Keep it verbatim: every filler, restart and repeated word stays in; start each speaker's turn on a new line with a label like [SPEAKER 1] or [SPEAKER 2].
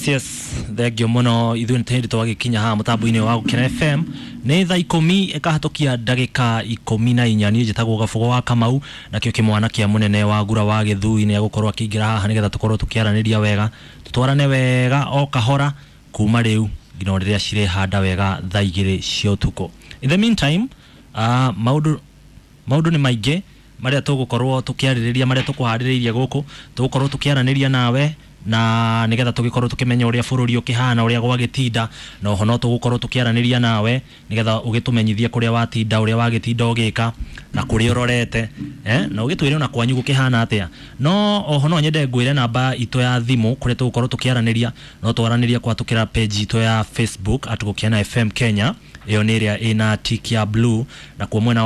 [SPEAKER 1] Yes, thegio muno ithuĩ nĩ twagikinya haha mũtambo-inĩ wa Gũkena F M nĩ thaa ikũmi ĩkahĩtũkia ndagĩka ikũmi na inya niĩ njĩtagwo Gabogo wa Kamau nakĩo kĩmwana kĩa mũnene wa Ngura wa Gĩthui nĩ agũkorwo akĩingĩra haha nĩgetha tũkorwo tũkĩaranĩria wega tũtwarane wega o kahora kuma rĩu nginya rĩrĩa cirehanda wega thaa igĩrĩ cia ũtukũ. In the meantime, uh, maũndũ maũndũ nĩ maingĩ marĩa tũgũkorwo tũkĩarĩrĩria marĩa tũkũharĩrĩirie gũkũ tũgũkorwo tũkĩaranĩria nawe na nigetha tũgĩkorwo tũkĩmenya ũrĩa bũrũri ũkĩhana ũrĩa gwagĩtinda na oho no tũgũkorwo tũkĩaranĩria nawe nigetha ũgĩtũmenyithie kũrĩa watinda ũrĩa wagĩtinda ũgĩka na kũrĩa ũrorete eh na ũgĩtwĩre ona kwanyu gũkĩhana atĩa. No oho no nyende ngwĩre namba itũ ya thimũ kũrĩa tũgũkorwo tũkĩaranĩria no twaranĩria kwatũkĩra page itũ ya Facebook at Gũkena F M Kenya, ĩyo nĩ ĩrĩa ĩna tick ya blue na kwa mwena